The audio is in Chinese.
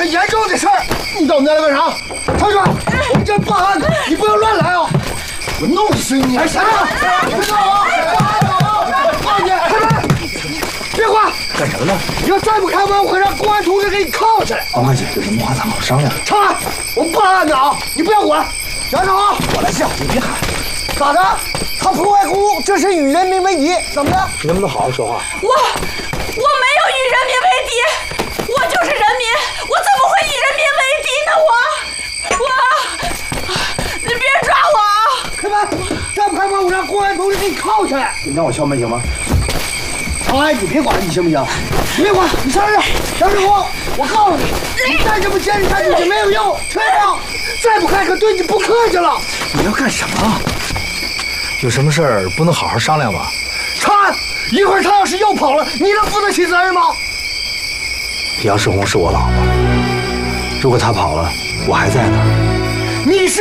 很严重的事儿。你到我们家来干啥？长春，我们这报案呢，你不要乱来啊！我弄死你！哎，啥？别动啊！报你！开门！别管！ 干什么呢？ 你要再不开门，我会让公安同志给你铐起来。 王大姐，有什么话咱好商量。 长安，我们报案呢啊！你不要管。杨少豪， 我来叫，你别喊。 咋的？他破坏公物，这是与人民为敌，怎么的？ 你能不能好好说话？ 我没有与人民为敌，我就是人民，我怎么会以人民为敌呢？你别抓我啊！ 开门！再不开门，我让公安同志给你铐起来。 你让我敲门行吗？ 长安，你别管，你行不行？你别管，你上来！杨志宏，我告诉你，你再这么坚持下去就没有用，听见没有？再不开可对你不客气了。 你要干什么？有什么事儿不能好好商量吗？ 长安，一会儿他要是又跑了，你能负得起责任吗？ 杨世红是我老婆，如果她跑了，我还在呢。 你是